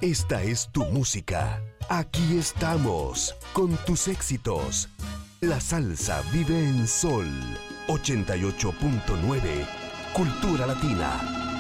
Esta es tu música. Aquí estamos, con tus éxitos. La salsa vive en Sol 88.9, Cultura Latina.